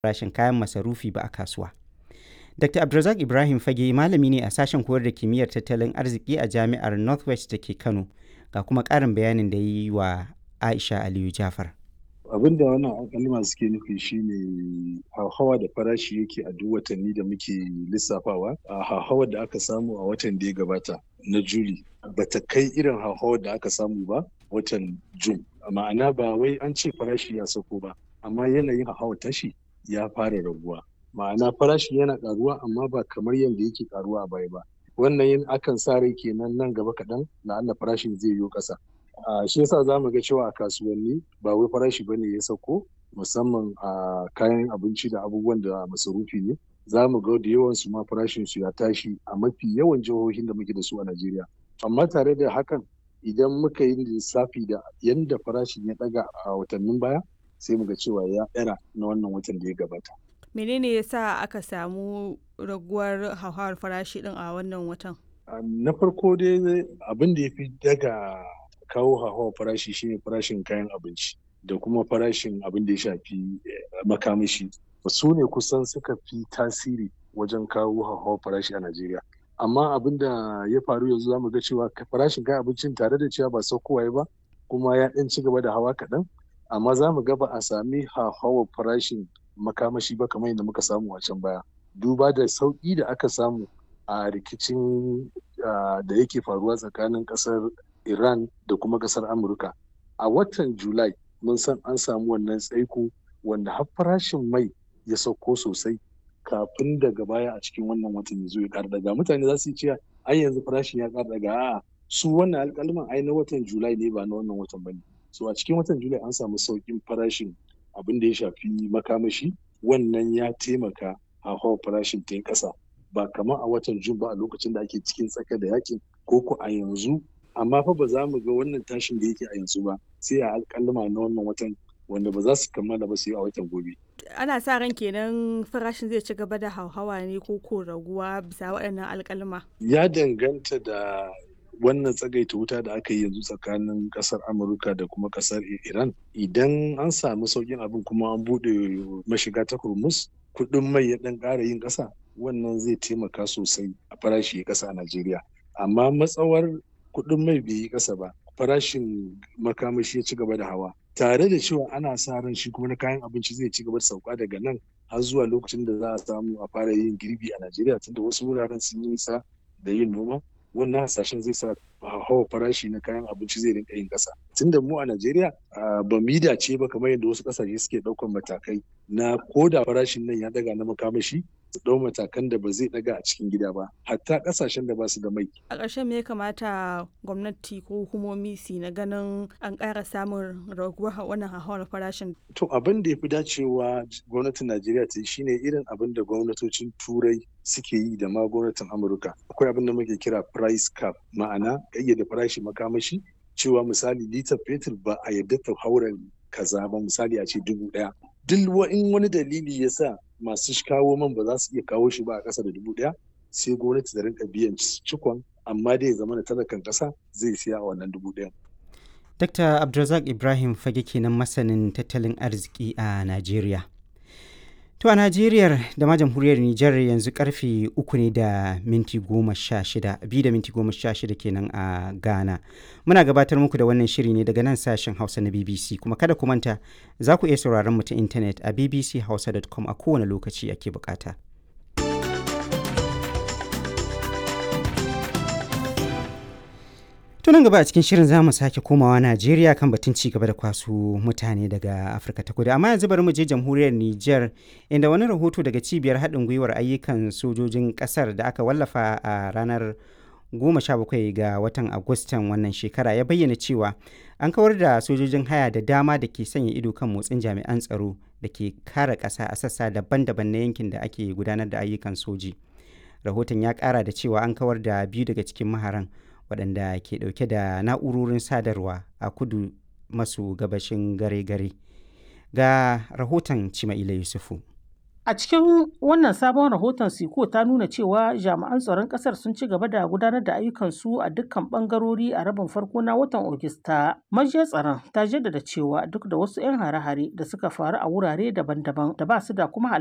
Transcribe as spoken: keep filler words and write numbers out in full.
farashin kayan masarufi ba a kasuwa. Dakta Abdulrazak Ibrahim Fage malami ne a sashen koyar da kimiyyar tattalin arziki a Jami'ar Northwest da ke Kano, ga kuma ƙarin bayanin da ya yi wa Aisha Aliyu Jafar. Abin da wannan alƙaluma suke nufi shine hauhawa da farashi yake a duk watanni da muke lissafawa. A hauhawar da aka samu a watan da ya gabata na Juli bata kai irin hauhawar da aka samu ba watan Jun. Ma'ana ba wai an ce farashi ya sauko ba, amma yanayin hauhawar tashi ya fara raguwa. Ma'ana farashi yana ƙaruwa amma ba kamar yadda yake ƙaruwa a baya ba. Wannan yin akan sa rai kenan nan gaba kaɗan la'alla farashin zai yo ƙasa. Uh, shi yasa za mu ga cewa a kasuwanni ba wai farashi bane ya sauko, musamman a uh, kayan abinci da abubuwan da masarufi ne. Za mu ga da yawan su ma farashin su ya tashi a mafi yawan jihohin da muke da su a Najeriya. Amma tare da hakan, idan muka yi lissafi da yanda farashin ya ɗaga a watannin baya, sai mu ga cewa ya ɗara na wannan watan da ya gabata. Menene yasa aka samu raguwar hauhawar farashi din a wannan watan? Uh, na farko dai abin da ya fi daga kawo hauhawar farashi shine farashin kayan abinci da kuma farashin abin da ya shafi makamashi. Su ne kusan suka fi tasiri wajen kawo hauhawar farashi a Najeriya. Amma abin da ya faru yanzu zamu ga cewa farashin kayan abincin tare da cewa ba saukowa ba kuma ya ɗan ci gaba da hawa kaɗan, amma za mu ga ba a sami hauhawar farashin makamashi ba kamar yadda muka samu a can baya. Duba da sauƙi da aka samu a rikicin da yake faruwa tsakanin ƙasar Iran da kuma kasar Amurka. A watan Julai mun san an samu wannan tsaiko wanda har farashin mai ya sauko sosai kafin daga baya a cikin wannan watan ya zo ya ƙara daga. Mutane za su yi cewa ai yanzu farashin ya ƙara daga, a'a su wannan alƙalman ai na watan Julai ne ba na wannan watan bane. So a cikin watan Julai an samu sauƙin farashin abin da ya shafi makamashi, wannan ya taimaka hauhawar farashin ta yi ƙasa ba kamar a watan Jun ba a lokacin da ake cikin tsaka da yakin ko ko a yanzu. Amma fa ba za mu ga wannan tashin da yake a yanzu ba sai a alƙalma na wannan watan wanda ba za su kammala ba sai a watan gobe. Ana sa ran kenan farashin zai ci gaba da hauhawa ne ko ko raguwa bisa waɗannan alƙalma? Ya danganta da wannan tsagaita wuta da aka yi yanzu tsakanin ƙasar Amurka da kuma ƙasar Iran. Idan an samu sauƙin abin kuma an buɗe mashiga ta Hormuz, kuɗin mai ya ɗan ƙara yin ƙasa, wannan zai taimaka sosai a farashi ya ƙasa a Najeriya. Amma matsawar kuɗin mai bai yi ƙasa ba, farashin makamashi ya ci gaba da hawa, tare da cewa ana sa ran shi kuma na kayan abinci zai ci gaba da sauka daga nan har zuwa lokacin da za a samu a fara yin girbi a Najeriya, tunda wasu wuraren sun yi nisa da yin noma. Wannan hasashen zai sa hawa farashi na kayan abinci zai rinka yin ƙasa. Tunda mu a Najeriya ba mu dace ba kamar yadda wasu ƙasashe suke ɗaukan matakai na koda farashin nan ya daga na makamashi su ɗau matakan da ba zai ɗaga a cikin gida ba, hatta ƙasashen da ba su da mai. A ƙarshen me ya kamata gwamnati ko hukumomi su na ganin an ƙara samun raguwar wannan hauhawar farashin? To abin da ya fi dacewa gwamnatin Najeriya ta yi shine irin abin da gwamnatocin Turai suke yi da ma gwamnatin Amurka. Akwai abin da muke kira price cap, ma'ana ƙayyade farashi makamashi, cewa misali litar fetur ba a yarda ta haura kaza ba, misali a ce dubu ɗaya. Duk in wani dalili ya sa masu kawo man ba za su iya kawo shi ba a ƙasa da dubu ɗaya, sai gwamnati da rinka biyan cikon, amma dai zama da talakan ƙasa zai siya a wannan dubu ɗaya. Dakta Abdulrazak Ibrahim Fage kenan masanin tattalin arziki a Najeriya. To a Najeriya da ma jamhuriyar Nijar yanzu karfe uku ne da minti goma sha shida, biyu da minti goma sha shida kenan a Ghana. Muna gabatar muku da wannan shiri ne daga nan sashen Hausa na B B C, kuma kada ku manta za ku iya sauraron mu ta intanet a b b c hausa dot com a kowane lokaci ake bukata. Tunan gaba a cikin shirin za mu sake komawa Najeriya kan batun ci gaba da kwasu mutane daga Afirka ta Kudu. Amma yanzu bari mu je jamhuriyar Nijar, inda wani rahoto daga cibiyar haɗin gwiwar ayyukan sojojin ƙasar da aka wallafa a ranar goma sha bakwai ga watan Agustan wannan shekara ya bayyana cewa an kawar da sojojin haya da dama da ke sanya ido kan motsin jami'an tsaro da ke kare ƙasa a sassa daban-daban na yankin da ake gudanar da ayyukan soji. Rahoton ya ƙara da cewa an kawar da biyu daga cikin maharan waɗanda ke ɗauke da na'urorin sadarwa a kudu maso gabashin gare-gare. Ga rahoton Cima'ila Yusufu. A cikin wannan sabon rahoton Siko ta nuna cewa jami'an tsaron ƙasar sun ci gaba da gudanar da ayyukansu a dukkan ɓangarori a rabin farko na watan Ogista. Majiyar tsaron ta jaddada cewa duk da wasu 'yan hare-hare da suka faru a wurare daban-daban da ba su da kuma